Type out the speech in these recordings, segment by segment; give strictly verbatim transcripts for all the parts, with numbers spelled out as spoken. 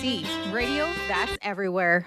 C, radio that's everywhere.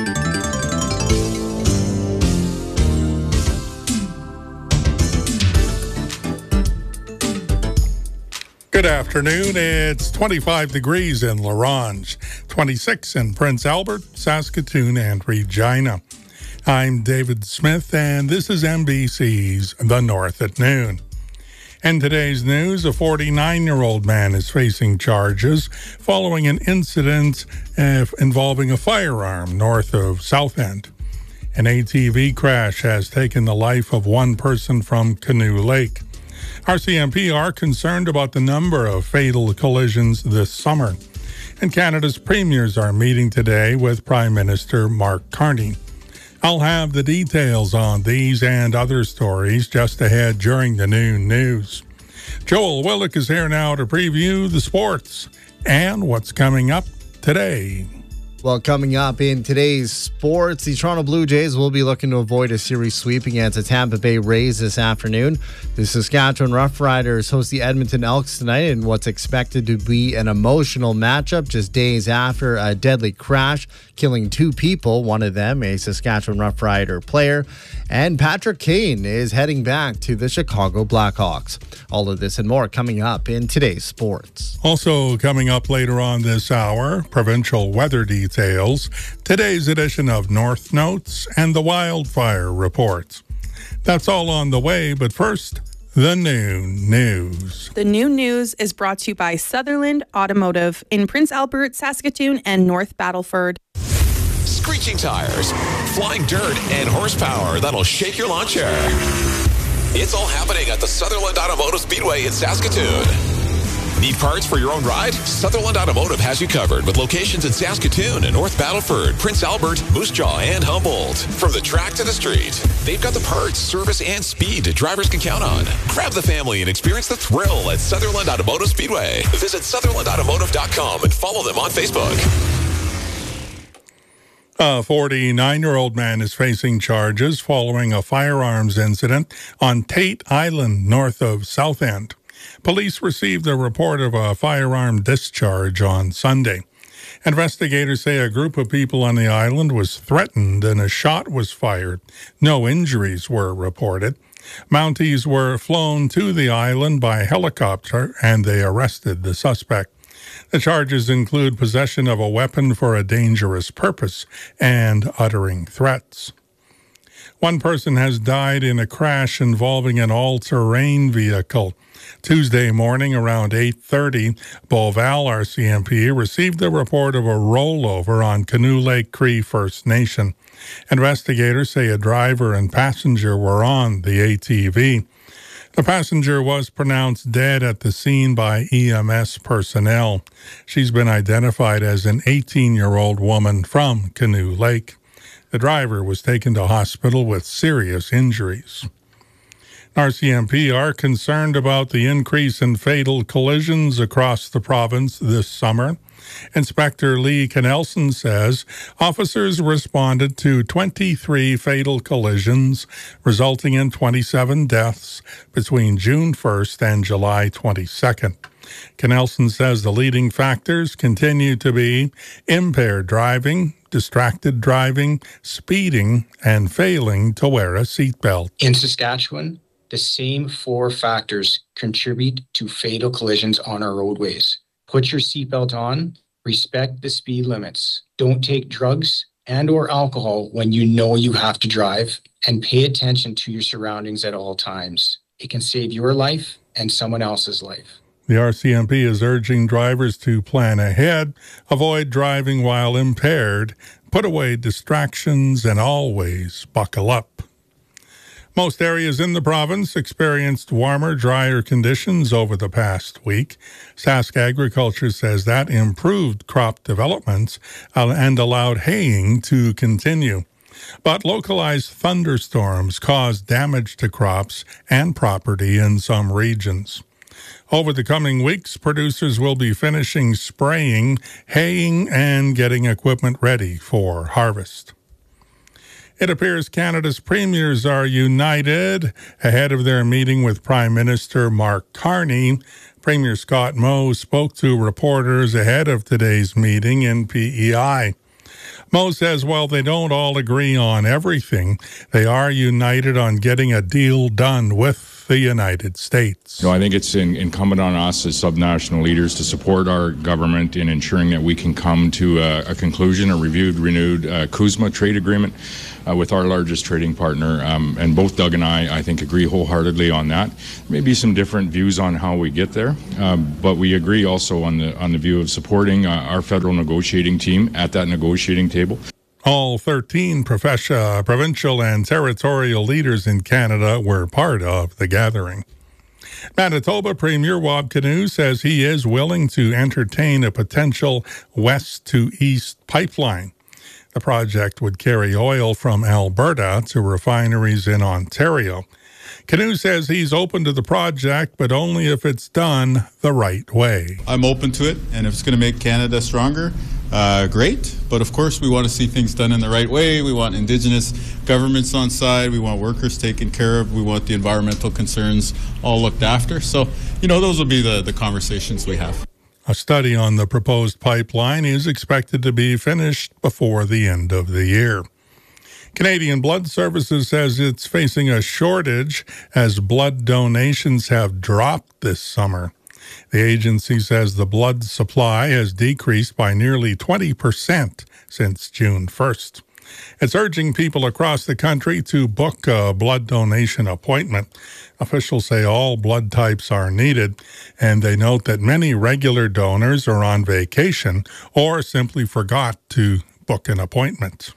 Good afternoon. It's twenty-five degrees in La Ronge, twenty-six in Prince Albert, Saskatoon, and Regina. I'm David Smith, and this is N B C's The North at Noon. In today's news, a forty-nine-year-old man is facing charges following an incident uh, involving a firearm north of Southend. An A T V crash has taken the life of one person from Canoe Lake. R C M P are concerned about the number of fatal collisions this summer. And Canada's premiers are meeting today with Prime Minister Mark Carney. I'll have the details on these and other stories just ahead during the noon news. Joel Willick is here now to preview the sports and what's coming up today. Well, coming up in today's sports, the Toronto Blue Jays will be looking to avoid a series sweep against the Tampa Bay Rays this afternoon. The Saskatchewan Roughriders host the Edmonton Elks tonight in what's expected to be an emotional matchup just days after a deadly crash, killing two people, one of them a Saskatchewan Roughrider player. And Patrick Kane is heading back to the Chicago Blackhawks. All of this and more coming up in today's sports. Also coming up later on this hour, provincial weather details, today's edition of North Notes, and the wildfire reports. That's all on the way, but first, the noon news. The noon news is brought to you by Sutherland Automotive in Prince Albert, Saskatoon, and North Battleford. Screeching tires, flying dirt, and horsepower that'll shake your lawn chair. It's all happening at the Sutherland Automotive Speedway in Saskatoon. Need parts for your own ride? Sutherland Automotive has you covered with locations in Saskatoon and North Battleford, Prince Albert, Moose Jaw, and Humboldt. From the track to the street, they've got the parts, service, and speed drivers can count on. Grab the family and experience the thrill at Sutherland Automotive Speedway. Visit Sutherland Automotive dot com and follow them on Facebook. A forty-nine-year-old man is facing charges following a firearms incident on Tate Island, north of Southend. Police received a report of a firearm discharge on Sunday. Investigators say a group of people on the island was threatened and a shot was fired. No injuries were reported. Mounties were flown to the island by helicopter and they arrested the suspect. The charges include possession of a weapon for a dangerous purpose and uttering threats. One person has died in a crash involving an all-terrain vehicle. Tuesday morning around eight thirty, Beauval R C M P received a report of a rollover on Canoe Lake Cree First Nation. Investigators say a driver and passenger were on the A T V. The passenger was pronounced dead at the scene by E M S personnel. She's been identified as an eighteen-year-old woman from Canoe Lake. The driver was taken to hospital with serious injuries. R C M P are concerned about the increase in fatal collisions across the province this summer. Inspector Lee Knelson says officers responded to twenty-three fatal collisions, resulting in twenty-seven deaths between June first and July twenty-second. Knelson says the leading factors continue to be impaired driving, distracted driving, speeding, and failing to wear a seatbelt. In Saskatchewan, the same four factors contribute to fatal collisions on our roadways. Put your seatbelt on, respect the speed limits, don't take drugs and or alcohol when you know you have to drive, and pay attention to your surroundings at all times. It can save your life and someone else's life. The R C M P is urging drivers to plan ahead, avoid driving while impaired, put away distractions, and always buckle up. Most areas in the province experienced warmer, drier conditions over the past week. Sask Agriculture says that improved crop developments and allowed haying to continue. But localized thunderstorms caused damage to crops and property in some regions. Over the coming weeks, producers will be finishing spraying, haying, and getting equipment ready for harvest. It appears Canada's premiers are united ahead of their meeting with Prime Minister Mark Carney. Premier Scott Moe spoke to reporters ahead of today's meeting in P E I. Moe says while they don't all agree on everything, they are united on getting a deal done with the United States. You know, I think it's in, incumbent on us as subnational leaders to support our government in ensuring that we can come to a, a conclusion, a reviewed, renewed uh, CUSMA trade agreement uh, with our largest trading partner. Um, and both Doug and I, I think, agree wholeheartedly on that. Maybe some different views on how we get there, um, but we agree also on the on the view of supporting uh, our federal negotiating team at that negotiating table. All thirteen profession, provincial and territorial leaders in Canada were part of the gathering. Manitoba Premier Wab Kinew says he is willing to entertain a potential west to east pipeline. The project would carry oil from Alberta to refineries in Ontario. Kinew says he's open to the project, but only if it's done the right way. I'm open to it, and if it's going to make Canada stronger, uh, great. But of course, we want to see things done in the right way. We want Indigenous governments on side. We want workers taken care of. We want the environmental concerns all looked after. So, you know, those will be the, the conversations we have. A study on the proposed pipeline is expected to be finished before the end of the year. Canadian Blood Services says it's facing a shortage as blood donations have dropped this summer. The agency says the blood supply has decreased by nearly twenty percent since June first. It's urging people across the country to book a blood donation appointment. Officials say all blood types are needed, and they note that many regular donors are on vacation or simply forgot to book an appointment.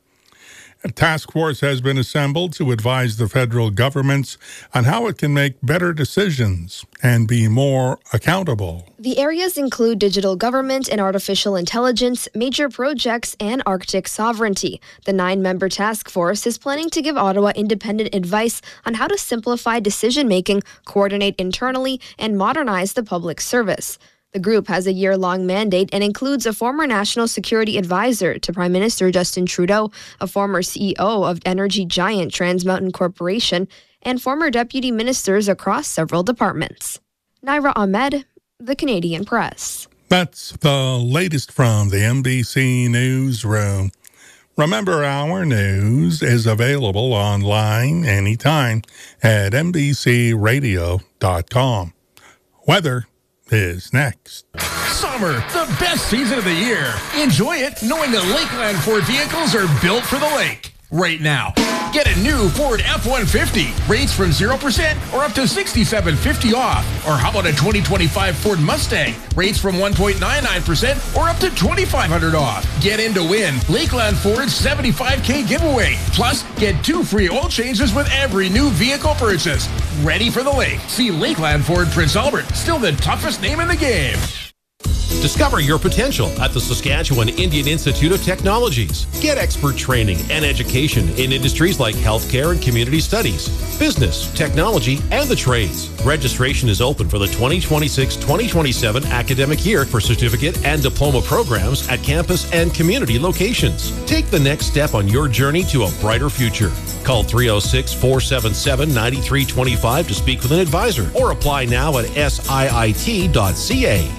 A task force has been assembled to advise the federal governments on how it can make better decisions and be more accountable. The areas include digital government and artificial intelligence, major projects, and Arctic sovereignty. The nine-member task force is planning to give Ottawa independent advice on how to simplify decision-making, coordinate internally, and modernize the public service. The group has a year-long mandate and includes a former national security advisor to Prime Minister Justin Trudeau, a former C E O of energy giant Trans Mountain Corporation, and former deputy ministers across several departments. Naira Ahmed, The Canadian Press. That's the latest from the N B C Newsroom. Remember, our news is available online anytime at N B C radio dot com. Weather is next. Summer, the best season of the year. Enjoy it knowing that Lakeland Ford vehicles are built for the lake. Right now, get a new Ford F one fifty. Rates from zero percent or up to sixty-seven fifty off. Or how about a twenty twenty-five Ford Mustang? Rates from one point nine nine percent or up to twenty-five hundred off. Get in to win Lakeland Ford's seventy-five K giveaway. Plus, get two free oil changes with every new vehicle purchase. Ready for the lake. See Lakeland Ford Prince Albert, still the toughest name in the game. Discover your potential at the Saskatchewan Indian Institute of Technologies. Get expert training and education in industries like healthcare and community studies, business, technology, and the trades. Registration is open for the twenty twenty-six twenty twenty-seven academic year for certificate and diploma programs at campus and community locations. Take the next step on your journey to a brighter future. Call three oh six, four seven seven, nine three two five to speak with an advisor or apply now at S I I T dot C A.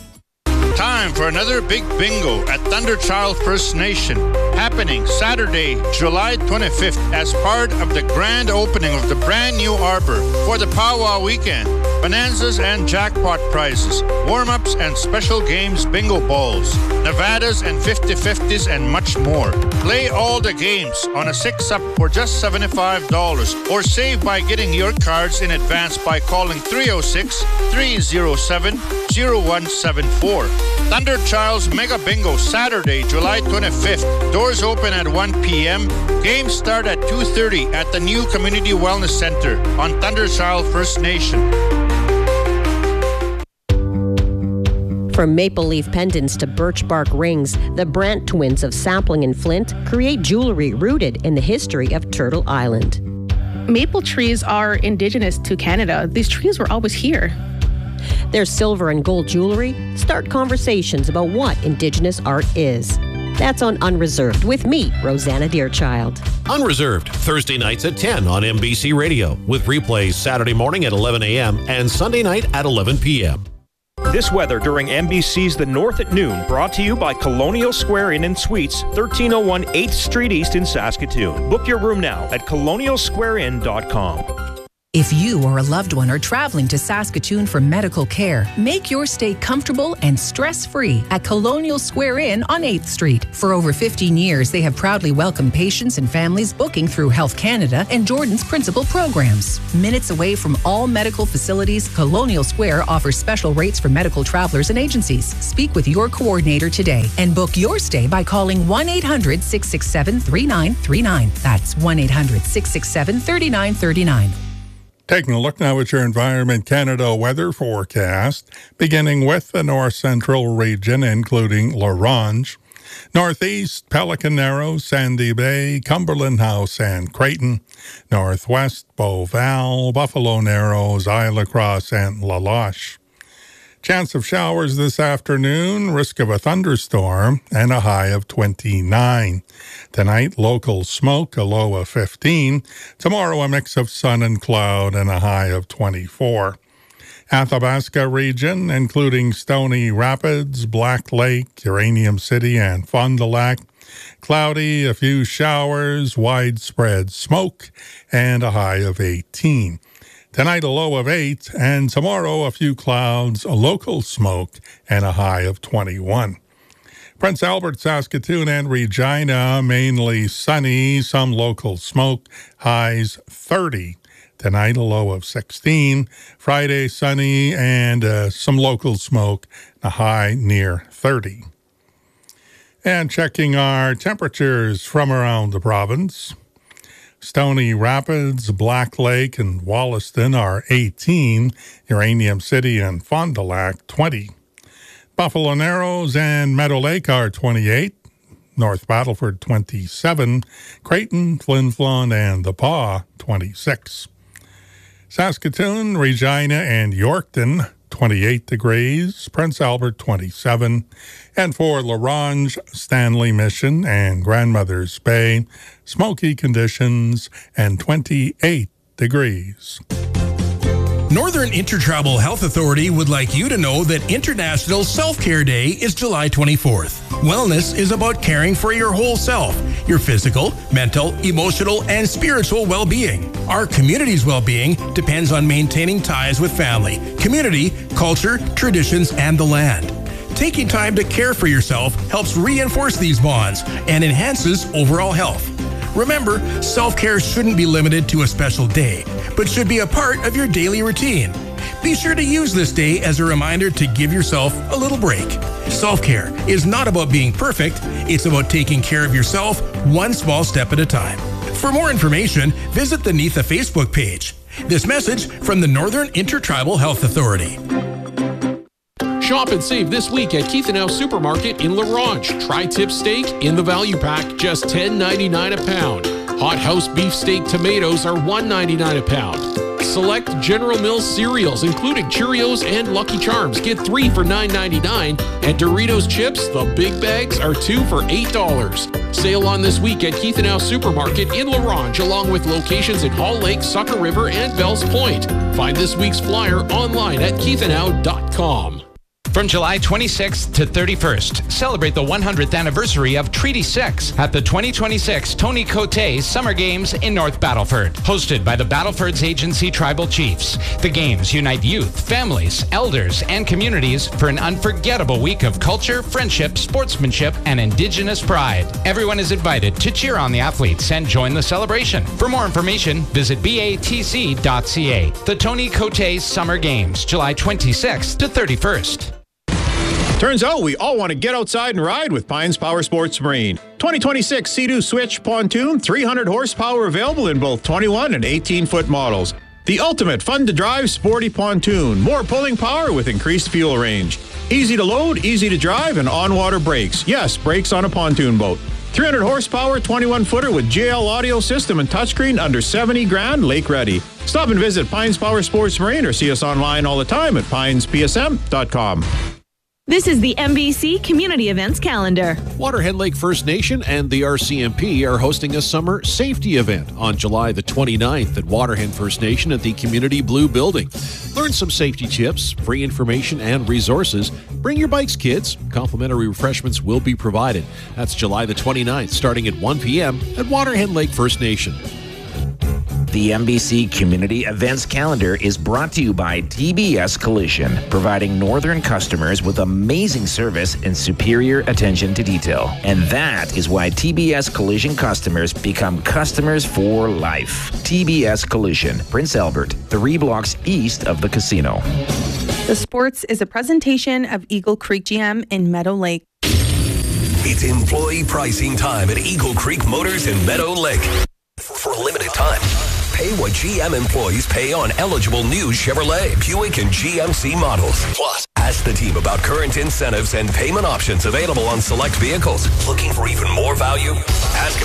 Time for another big bingo at Thunderchild First Nation, happening Saturday, July twenty-fifth, as part of the grand opening of the brand new arbor for the Powwow Weekend. Bonanzas and jackpot prizes, warm-ups and special games, bingo balls, Nevadas and fifty-fifties, and much more. Play all the games on a six-up for just seventy-five dollars, or save by getting your cards in advance by calling three oh six, three oh seven, oh one seven four. Thunderchild's Mega Bingo, Saturday, July twenty-fifth. Doors open at one p.m. Games start at two thirty at the new Community Wellness Center on Thunderchild First Nation. From maple leaf pendants to birch bark rings, the Brandt twins of Sapling and Flint create jewelry rooted in the history of Turtle Island. Maple trees are indigenous to Canada. These trees were always here. Their silver and gold jewelry start conversations about what Indigenous art is. That's on Unreserved with me, Rosanna Deerchild. Unreserved, Thursday nights at ten on N B C Radio, with replays Saturday morning at eleven a.m. and Sunday night at eleven p.m. This weather during N B C's The North at Noon, brought to you by Colonial Square Inn and Suites, thirteen oh one eighth Street East in Saskatoon. Book your room now at colonial square inn dot com. If you or a loved one are traveling to Saskatoon for medical care, make your stay comfortable and stress-free at Colonial Square Inn on eighth Street. For over fifteen years, they have proudly welcomed patients and families booking through Health Canada and Jordan's principal programs. Minutes away from all medical facilities, Colonial Square offers special rates for medical travelers and agencies. Speak with your coordinator today and book your stay by calling one eight hundred six six seven three nine three nine. That's one eight hundred six six seven three nine three nine. Taking a look now at your Environment Canada weather forecast, beginning with the north central region, including La Ronge, northeast, Pelican Narrows, Sandy Bay, Cumberland House, and Creighton, northwest, Beauval, Buffalo Narrows, Isle Cross, and La Loche. Chance of showers this afternoon, risk of a thunderstorm, and a high of twenty-nine. Tonight, local smoke, a low of fifteen. Tomorrow, a mix of sun and cloud, and a high of twenty-four. Athabasca region, including Stony Rapids, Black Lake, Uranium City, and Fond du Lac. Cloudy, a few showers, widespread smoke, and a high of eighteen. Tonight, a low of eight, and tomorrow, a few clouds, a local smoke, and a high of twenty-one. Prince Albert, Saskatoon, and Regina, mainly sunny, some local smoke, highs thirty. Tonight, a low of sixteen. Friday, sunny, and uh, some local smoke, a high near thirty. And checking our temperatures from around the province. Stony Rapids, Black Lake, and Wollaston are eighteen. Uranium City and Fond du Lac, twenty. Buffalo Narrows and Meadow Lake are twenty-eight. North Battleford, twenty-seven. Creighton, Flin Flon, and The Pas, twenty-six. Saskatoon, Regina, and Yorkton, twenty-eight degrees. Prince Albert, twenty-seven. And for La Ronge, Stanley Mission, and Grandmother's Bay, smoky conditions and twenty-eight degrees. Northern Intertribal Health Authority would like you to know that International Self-Care Day is July twenty-fourth. Wellness is about caring for your whole self, your physical, mental, emotional, and spiritual well-being. Our community's well-being depends on maintaining ties with family, community, culture, traditions, and the land. Taking time to care for yourself helps reinforce these bonds and enhances overall health. Remember, self-care shouldn't be limited to a special day, but should be a part of your daily routine. Be sure to use this day as a reminder to give yourself a little break. Self-care is not about being perfect, it's about taking care of yourself one small step at a time. For more information, visit the N I T H A Facebook page. This message from the Northern Intertribal Health Authority. Shop and save this week at Keith and House Supermarket in La Ronge. Tri-tip steak in the value pack, just ten ninety-nine a pound. Hot house beef steak tomatoes are one ninety-nine a pound. Select General Mills cereals, including Cheerios and Lucky Charms, get three for nine ninety-nine. And Doritos chips, the big bags, are two for eight dollars. Sale on this week at Keith and House Supermarket in La Ronge, along with locations in Hall Lake, Sucker River, and Bells Point. Find this week's flyer online at keith and howe dot com. From July twenty-sixth to thirty-first, celebrate the one hundredth anniversary of Treaty six at the twenty twenty-six Tony Cote Summer Games in North Battleford. Hosted by the Battleford's Agency Tribal Chiefs, the games unite youth, families, elders, and communities for an unforgettable week of culture, friendship, sportsmanship, and Indigenous pride. Everyone is invited to cheer on the athletes and join the celebration. For more information, visit B A T C dot C A. The Tony Cote Summer Games, July twenty-sixth to thirty-first. Turns out we all want to get outside and ride with Pines Power Sports Marine. twenty twenty-six Sea-Doo Switch Pontoon, three hundred horsepower available in both twenty-one and eighteen foot models. The ultimate fun-to-drive sporty pontoon. More pulling power with increased fuel range. Easy to load, easy to drive, and on-water brakes. Yes, brakes on a pontoon boat. three hundred horsepower, twenty-one footer with J L audio system and touchscreen under seventy grand, lake ready. Stop and visit Pines Power Sports Marine or see us online all the time at pines p s m dot com. This is the M B C Community Events Calendar. Waterhead Lake First Nation and the R C M P are hosting a summer safety event on July the twenty-ninth at Waterhead First Nation at the Community Blue Building. Learn some safety tips, free information, and resources. Bring your bikes, kids. Complimentary refreshments will be provided. That's July the twenty-ninth, starting at one p.m. at Waterhead Lake First Nation. The M B C Community Events Calendar is brought to you by T B S Collision, providing northern customers with amazing service and superior attention to detail. And that is why T B S Collision customers become customers for life. T B S Collision, Prince Albert, three blocks east of the casino. The Sports is a presentation of Eagle Creek G M in Meadow Lake. It's employee pricing time at Eagle Creek Motors in Meadow Lake. For a limited time, pay what G M employees pay on eligible new Chevrolet, Buick, and G M C models. Plus, ask the team about current incentives and payment options available on select vehicles. Looking for even more value? Ask